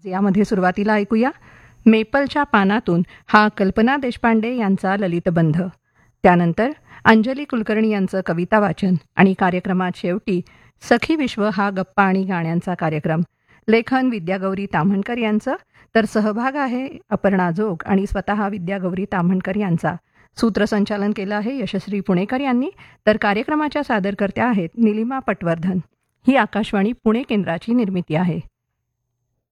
यामध्ये सुरुवातीला ऐकूया मेपलच्या पानातून हा कल्पना देशपांडे यांचा ललितबंध. त्यानंतर अंजली कुलकर्णी यांचं कविता वाचन आणि कार्यक्रमात शेवटी सखी विश्व हा गप्पा आणि गाण्यांचा कार्यक्रम. लेखन विद्यागौरी ताम्हणकर यांचं, तर सहभाग आहे अपर्णा जोग आणि स्वतः विद्यागौरी ताम्हणकर यांचा. सूत्रसंचालन केलं आहे यशश्री पुणेकर यांनी, तर कार्यक्रमाच्या सादरकर्त्या आहेत निलिमा पटवर्धन. ही आकाशवाणी पुणे केंद्राची निर्मिती आहे.